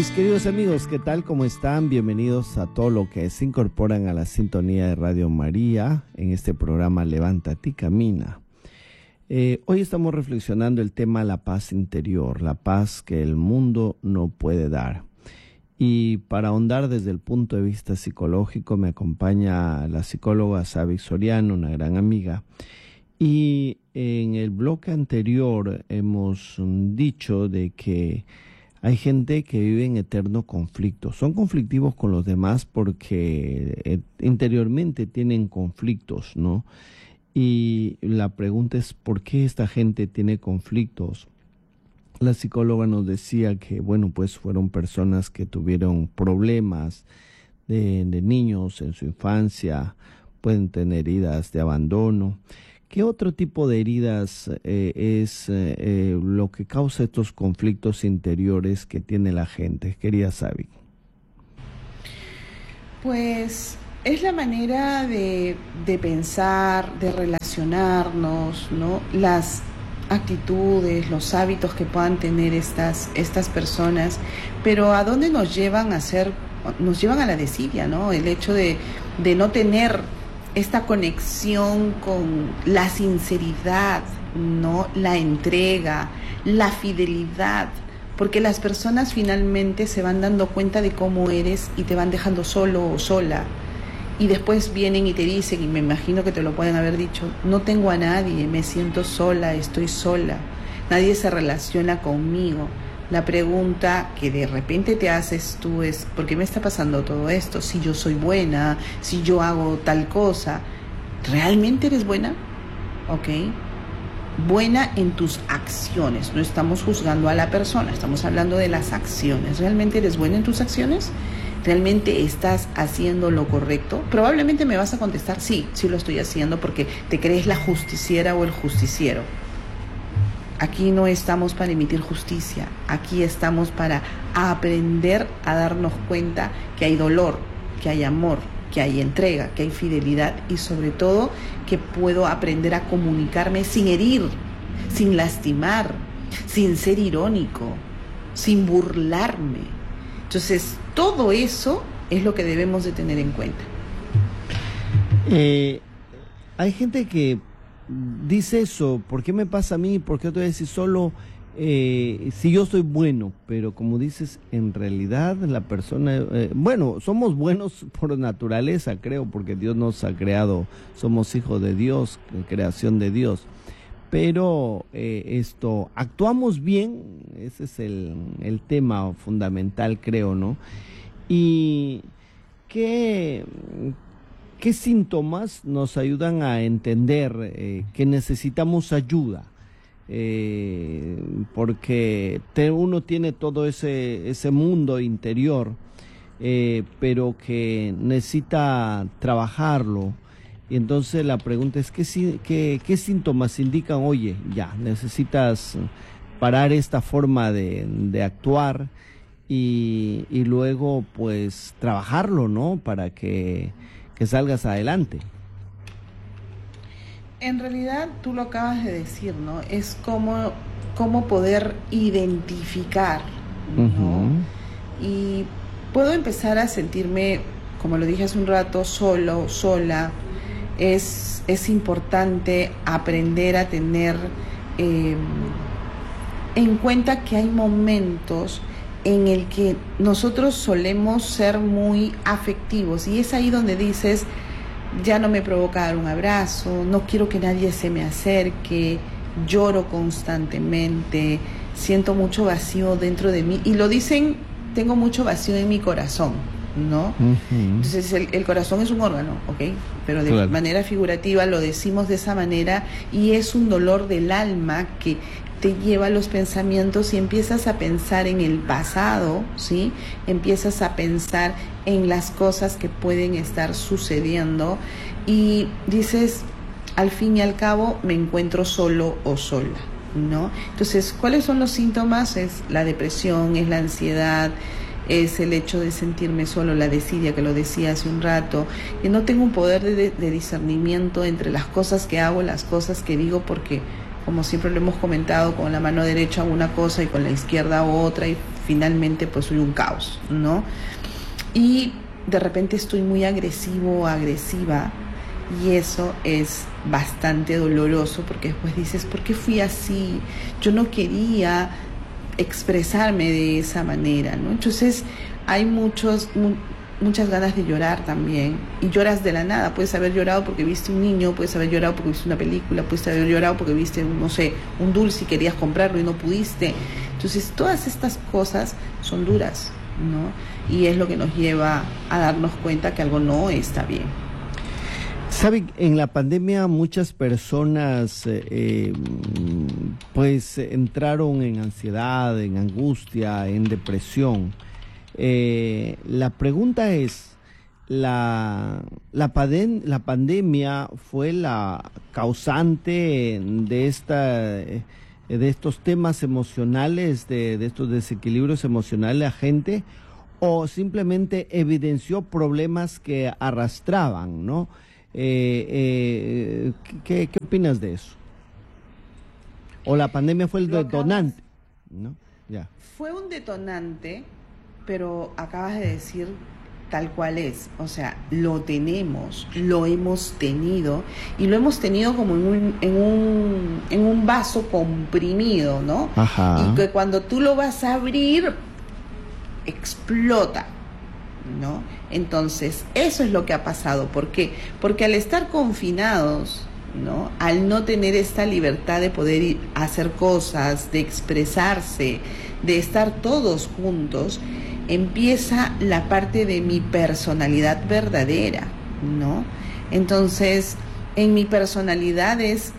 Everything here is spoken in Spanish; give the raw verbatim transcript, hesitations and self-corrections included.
Mis queridos amigos, ¿qué tal? ¿Cómo están? Bienvenidos a todo lo que se incorporan a la sintonía de Radio María en este programa Levántate y Camina. Eh, hoy estamos reflexionando el tema la paz interior, la paz que el mundo no puede dar. Y para ahondar desde el punto de vista psicológico me acompaña la psicóloga Sabi Soriano, una gran amiga. Y en el bloque anterior hemos dicho de que hay gente que vive en eterno conflicto. Son conflictivos con los demás porque eh, interiormente tienen conflictos, ¿no? Y la pregunta es, ¿por qué esta gente tiene conflictos? La psicóloga nos decía que, bueno, pues fueron personas que tuvieron problemas de, de niños en su infancia, pueden tener heridas de abandono. ¿Qué otro tipo de heridas eh, es eh, lo que causa estos conflictos interiores que tiene la gente? Querida Sabi. Pues es la manera de, de pensar, de relacionarnos, ¿no? Las actitudes, los hábitos que puedan tener estas, estas personas, pero ¿a dónde nos llevan a ser? Nos llevan a la desidia, ¿no? El hecho de, de no tener esta conexión con la sinceridad, ¿no? La entrega, la fidelidad, porque las personas finalmente se van dando cuenta de cómo eres y te van dejando solo o sola. Y después vienen y te dicen, y me imagino que te lo pueden haber dicho, no tengo a nadie, me siento sola, estoy sola, nadie se relaciona conmigo. La pregunta que de repente te haces tú es, ¿por qué me está pasando todo esto? Si yo soy buena, si yo hago tal cosa, ¿realmente eres buena? ¿Ok? Buena en tus acciones, no estamos juzgando a la persona, estamos hablando de las acciones. ¿Realmente eres buena en tus acciones? ¿Realmente estás haciendo lo correcto? Probablemente me vas a contestar, sí, sí lo estoy haciendo porque te crees la justiciera o el justiciero. Aquí no estamos para emitir justicia, aquí estamos para aprender a darnos cuenta que hay dolor, que hay amor, que hay entrega, que hay fidelidad y sobre todo que puedo aprender a comunicarme sin herir, sin lastimar, sin ser irónico, sin burlarme. Entonces, todo eso es lo que debemos de tener en cuenta. Eh, hay gente que dice eso, ¿por qué me pasa a mí? ¿Por qué te voy a decir solo eh, si yo soy bueno? Pero como dices, en realidad la persona, eh, bueno, somos buenos por naturaleza, creo, porque Dios nos ha creado, somos hijos de Dios, creación de Dios. Pero eh, esto, actuamos bien, ese es el, el tema fundamental, creo, ¿no? Y qué... ¿Qué síntomas nos ayudan a entender eh, que necesitamos ayuda? Eh, porque te, uno tiene todo ese, ese mundo interior, eh, pero que necesita trabajarlo. Y entonces la pregunta es, ¿qué, qué, qué síntomas indican? Oye, ya, necesitas parar esta forma de, de actuar y, y luego pues trabajarlo, ¿no? Para que... que salgas adelante. En realidad, tú lo acabas de decir, ¿no? Es como, como poder identificar, ¿no? Uh-huh. Y puedo empezar a sentirme, como lo dije hace un rato, solo, sola. Es, es importante aprender a tener eh, en cuenta que hay momentos en el que nosotros solemos ser muy afectivos y es ahí donde dices, ya no me provoca dar un abrazo, no quiero que nadie se me acerque, lloro constantemente, siento mucho vacío dentro de mí y lo dicen, tengo mucho vacío en mi corazón, ¿no? Uh-huh. Entonces el, el corazón es un órgano, ¿ok? Pero de claro. manera figurativa lo decimos de esa manera y es un dolor del alma que te lleva a los pensamientos y empiezas a pensar en el pasado, ¿sí? Empiezas a pensar en las cosas que pueden estar sucediendo y dices, al fin y al cabo, me encuentro solo o sola, ¿no? Entonces, ¿cuáles son los síntomas? Es la depresión, es la ansiedad, es el hecho de sentirme solo, la desidia, que lo decía hace un rato, que no tengo un poder de, de discernimiento entre las cosas que hago, las cosas que digo, porque como siempre lo hemos comentado, con la mano derecha una cosa y con la izquierda otra, y finalmente pues soy un caos, ¿no? Y de repente estoy muy agresivo o agresiva, y eso es bastante doloroso, porque después dices, ¿por qué fui así? Yo no quería expresarme de esa manera, ¿no? Entonces hay muchos mu- muchas ganas de llorar también, y lloras de la nada. Puedes haber llorado porque viste un niño, puedes haber llorado porque viste una película, puedes haber llorado porque viste, no sé, un dulce y querías comprarlo y no pudiste. Entonces todas estas cosas son duras, ¿no? Y es lo que nos lleva a darnos cuenta que algo no está bien. Sabe, en la pandemia muchas personas eh, eh, pues entraron en ansiedad, en angustia, en depresión. Eh, la pregunta es, ¿la, la, paden- la pandemia fue la causante de esta... eh, de estos temas emocionales, de, de estos desequilibrios emocionales de la gente, o simplemente evidenció problemas que arrastraban, ¿no? Eh, eh, ¿qué, qué opinas de eso? ¿O la pandemia fue el Lo acabas- detonante? ¿No? Ya. Fue un detonante, pero acabas de decir tal cual es. O sea, lo tenemos, lo hemos tenido, y lo hemos tenido como en un, en un, en un vaso comprimido, ¿no? Ajá. Y que cuando tú lo vas a abrir, explota, ¿no? Entonces, eso es lo que ha pasado. ¿Por qué? Porque al estar confinados, ¿no? Al no tener esta libertad de poder ir a hacer cosas, de expresarse, de estar todos juntos, empieza la parte de mi personalidad verdadera, ¿no? Entonces, en mi personalidad es